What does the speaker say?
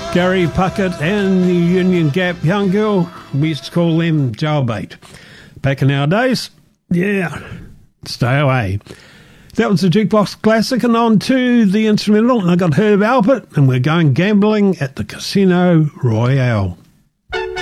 Gary Puckett and the Union Gap young girl, we used to call them jailbait. Back in our days, yeah, stay away. That was the Jukebox Classic, and on to the instrumental, and I got Herb Alpert, and we're going gambling at the Casino Royale.